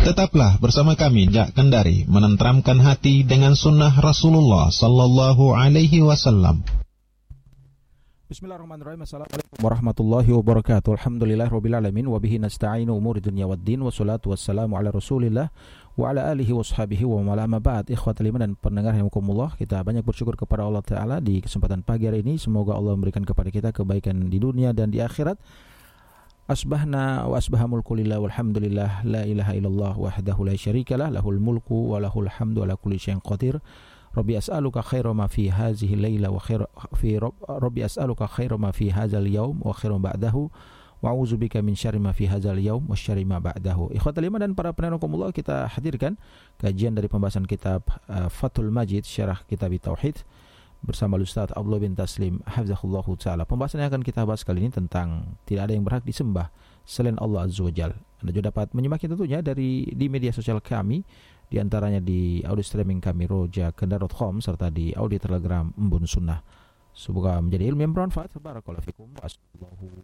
Tetaplah bersama kami Jak Kendari menenteramkan hati dengan sunnah Rasulullah sallallahu alaihi wasallam. Bismillahirrahmanirrahim. Assalamualaikum warahmatullahi wabarakatuh. Alhamdulillahirabbil alamin wa bihi nasta'inu umuri dunya waddin wassalatu wassalamu ala Rasulillah wa ala alihi washabihi wa man amma ba'd. Ikhwatul iman dan pendengar rahimakumullah, kita banyak bersyukur kepada Allah taala di kesempatan pagi hari ini. Semoga Allah memberikan kepada kita kebaikan di dunia dan di akhirat. Asbahna wa asbaha mulku lillah walhamdulillah la ilaha illallah wahdahu la syarikalah lahul mulku wa lahul hamdu ala kulli syai'in qadir. Rabbi as'aluka khaira ma fi hadhihi laila wa khaira fi Rabbi as'aluka khaira ma fi hadzal yaum wa khaira ba'dahu wa a'udzubika min syarri ma fi hadzal yaum wa syarri ma ba'dahu. Ikhwatul iman dan para pendengar rahimakumullah, kita hadirkan kajian dari pembahasan kitab Fathul Majid Syarah Kitab Tauhid bersama Ustaz Abdullah bin Taslim hafizahullahu taala. Pembahasan yang akan kita bahas kali ini tentang tidak ada yang berhak disembah selain Allah Azza wa Jalla. Anda juga dapat menyimaknya tentunya di media sosial kami, di antaranya di audio streaming kami rojakendar.com serta di audio Telegram Embun Sunnah. Semoga menjadi ilmu yang bermanfaat. Barakallahu fikum. Assalamualaikum.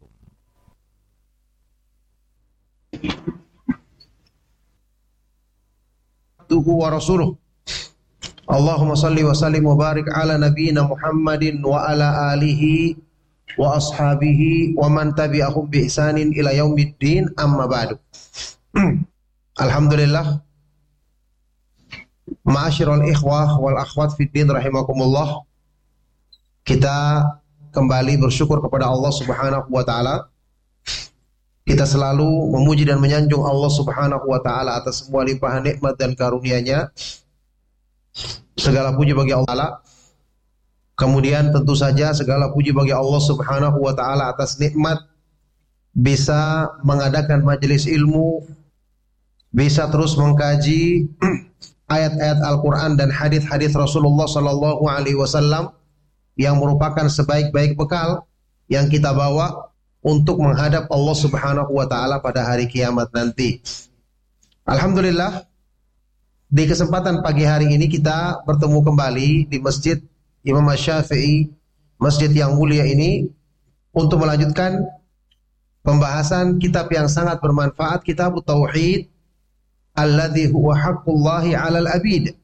Tuhu wa rasuluh. Allahumma salli wa sallim wa barik ala nabiyyina Muhammadin wa ala alihi wa ashabihi wa man tabi'ahum bi ihsanin ila yaumiddin, amma ba'du. Alhamdulillah, ma'asyiral ikhwah wal akhwat fid din rahimakumullah, kita kembali bersyukur kepada Allah Subhanahu wa taala. Kita selalu memuji dan menyanjung Allah Subhanahu wa taala atas semua limpahan nikmat dan karunia-Nya. Segala puji bagi Allah. Kemudian tentu saja segala puji bagi Allah Subhanahu wa taala atas nikmat bisa mengadakan majelis ilmu, bisa terus mengkaji ayat-ayat Al-Qur'an dan hadis-hadis Rasulullah sallallahu alaihi wasallam yang merupakan sebaik-baik bekal yang kita bawa untuk menghadap Allah Subhanahu wa taala pada hari kiamat nanti. Alhamdulillah, di kesempatan pagi hari ini kita bertemu kembali di Masjid Imam Asy-Syafi'i, masjid yang mulia ini, untuk melanjutkan pembahasan kitab yang sangat bermanfaat, Kitab Tauhid alladzi huwa haqqullahi 'alal 'abid.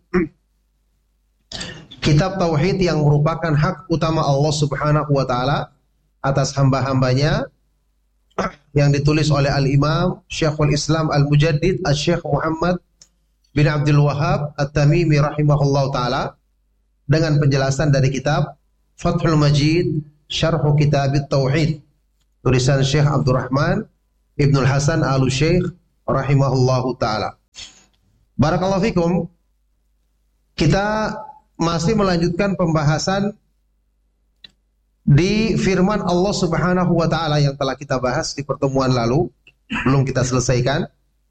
Kitab tauhid yang merupakan hak utama Allah Subhanahu wa taala atas hamba-hambanya, yang ditulis oleh Al-Imam Syekhul Islam Al-Mujaddid Asy-Syaikh Muhammad bin Abdul Wahhab At-Tamimi rahimahullah ta'ala, dengan penjelasan dari kitab Fathul Majid Syarhu Kitab Tauhid, tulisan Syekh Abdurrahman Ibnul Hasan Al-Syekh rahimahullah ta'ala. Barakallahu fikum. Kita masih melanjutkan pembahasan di firman Allah Subhanahu wa ta'ala yang telah kita bahas di pertemuan lalu, belum kita selesaikan.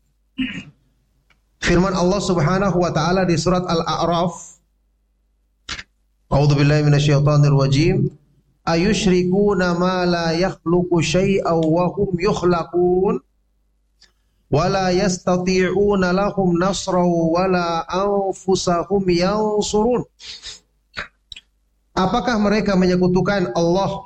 Firman Allah Subhanahu wa ta'ala di surat Al-A'raf, A'udzubillahi minasyaitonir rajim, ayusyrikuna ma la yakhluqu syai'aw wa hum yukhlaqun wa la yastati'una lahum nasran wa la anfusahum yansurun. Apakah mereka menyekutukan Allah,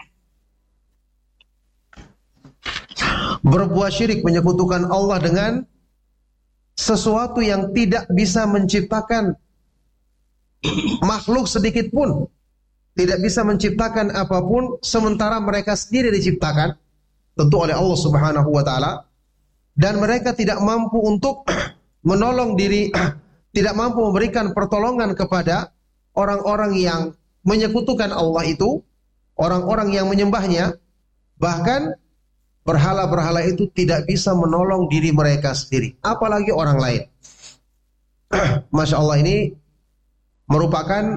berbuat syirik, menyekutukan Allah dengan sesuatu yang tidak bisa menciptakan makhluk sedikit pun, tidak bisa menciptakan apapun sementara mereka sendiri diciptakan tentu oleh Allah Subhanahu wa taala, dan mereka tidak mampu untuk menolong diri, tidak mampu memberikan pertolongan kepada orang-orang yang menyekutukan Allah itu, orang-orang yang menyembahnya. Bahkan berhala-berhala itu tidak bisa menolong diri mereka sendiri, apalagi orang lain. Masya Allah, ini merupakan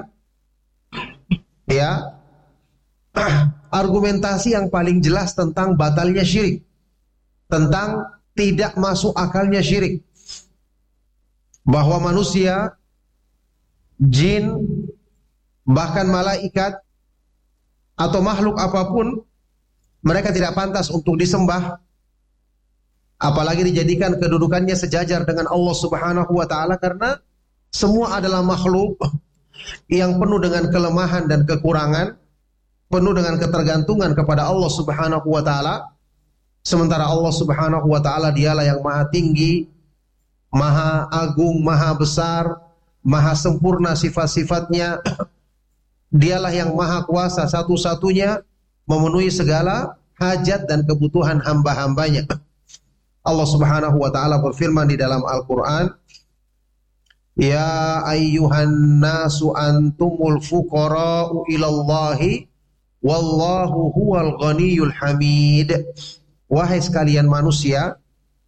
argumentasi yang paling jelas tentang batalnya syirik, tentang tidak masuk akalnya syirik, bahwa manusia, jin, bahkan malaikat atau makhluk apapun, mereka tidak pantas untuk disembah, apalagi dijadikan kedudukannya sejajar dengan Allah Subhanahu wa taala, karena semua adalah makhluk yang penuh dengan kelemahan dan kekurangan, penuh dengan ketergantungan kepada Allah Subhanahu wa taala. Sementara Allah Subhanahu wa taala dialah yang maha tinggi, maha agung, maha besar, maha sempurna sifat-sifatnya. Dialah yang maha kuasa satu-satunya memenuhi segala hajat dan kebutuhan hamba-hambanya. Allah Subhanahu wa taala berfirman di dalam Al-Qur'an, "Ya ayyuhan nasu antumul fuqara'u ilallahi wallahu huwal ghaniyyul hamid." Wahai sekalian manusia,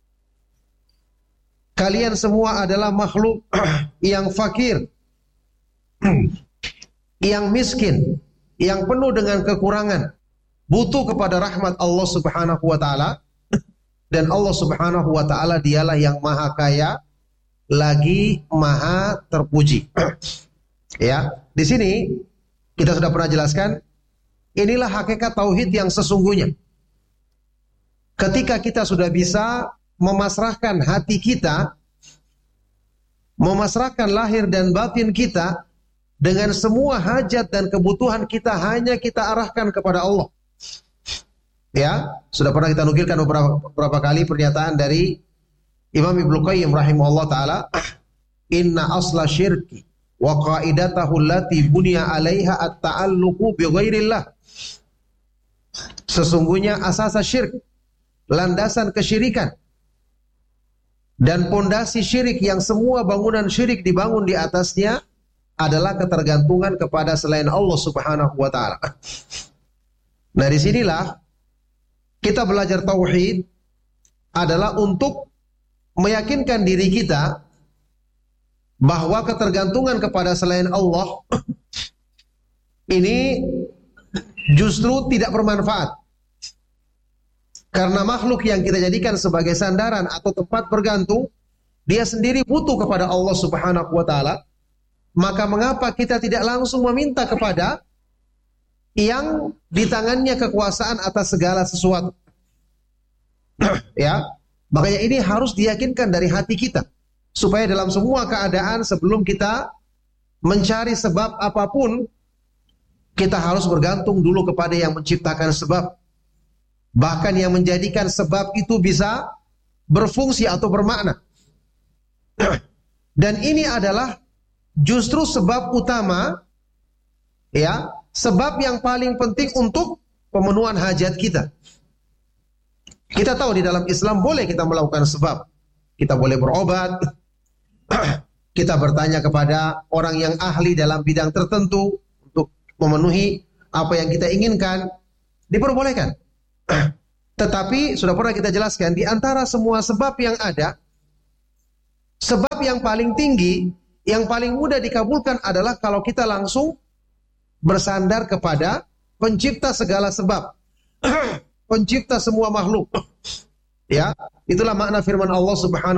kalian semua adalah makhluk yang fakir, yang miskin, yang penuh dengan kekurangan, butuh kepada rahmat Allah Subhanahu wa taala, dan Allah Subhanahu wa taala dialah yang maha kaya lagi maha terpuji. Ya, di sini kita sudah pernah jelaskan, inilah hakikat tauhid yang sesungguhnya. Ketika kita sudah bisa memasrahkan hati kita, memasrahkan lahir dan batin kita, dengan semua hajat dan kebutuhan kita hanya kita arahkan kepada Allah. Ya, sudah pernah kita nukilkan beberapa kali pernyataan dari Imam Ibnu Qayyim rahimahullah taala, "Inna asla syirki wa qaidatahu allati bunya 'alaiha at-ta'alluqu bi ghairillah." Sesungguhnya asas syirik, landasan kesyirikan dan pondasi syirik yang semua bangunan syirik dibangun di atasnya adalah ketergantungan kepada selain Allah Subhanahu wa taala. Nah, disinilah kita belajar tauhid adalah untuk meyakinkan diri kita bahwa ketergantungan kepada selain Allah ini justru tidak bermanfaat. Karena makhluk yang kita jadikan sebagai sandaran atau tempat bergantung, dia sendiri butuh kepada Allah Subhanahu wa taala. Maka mengapa kita tidak langsung meminta kepada yang di tangannya kekuasaan atas segala sesuatu? Ya, makanya ini harus diyakinkan dari hati kita, supaya dalam semua keadaan sebelum kita mencari sebab apapun, kita harus bergantung dulu kepada yang menciptakan sebab. Bahkan yang menjadikan sebab itu bisa berfungsi atau bermakna. Dan ini adalah justru sebab utama, ya, sebab yang paling penting untuk pemenuhan hajat kita. Kita tahu di dalam Islam boleh kita melakukan sebab. Kita boleh berobat, kita bertanya kepada orang yang ahli dalam bidang tertentu untuk memenuhi apa yang kita inginkan, diperbolehkan. Tetapi sudah pernah kita jelaskan, di antara semua sebab yang ada, sebab yang paling tinggi, yang paling mudah dikabulkan adalah kalau kita langsung bersandar kepada pencipta segala sebab, pencipta semua makhluk. Ya, itulah makna firman Allah Subhanahu